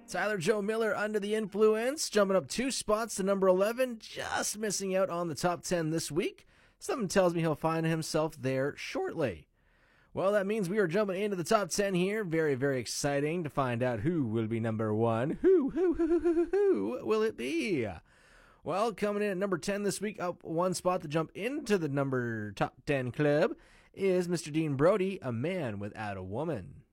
Tyler Joe Miller, Under the Influence, jumping up 2 spots to number 11, just missing out on the top 10 this week. Something tells me he'll find himself there shortly. Well, that means we are jumping into the top 10 here. Very, very exciting to find out who will be number 1. Who will it be? Well, coming in at number 10 this week, up 1 spot to jump into the top 10 club, is Mr. Dean Brody, A Man Without a Woman.